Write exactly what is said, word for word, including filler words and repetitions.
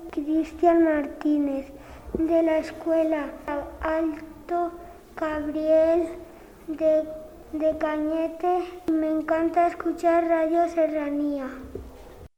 Cristian Martínez, de la escuela Alto Gabriel de, de Cañete. Me encanta escuchar Radio Serranía.